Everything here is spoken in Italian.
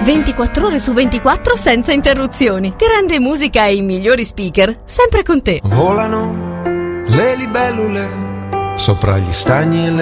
24 ore su 24 senza interruzioni. Grande musica e i migliori speaker, sempre con te. Volano le libellule sopra gli stagni e le